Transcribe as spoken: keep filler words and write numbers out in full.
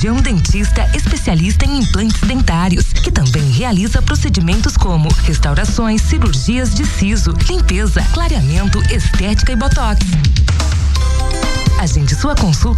é um dentista especialista em implantes dentários, que também realiza procedimentos como restaurações, cirurgias de siso, limpeza, clareamento, estética e botox. Agende sua consulta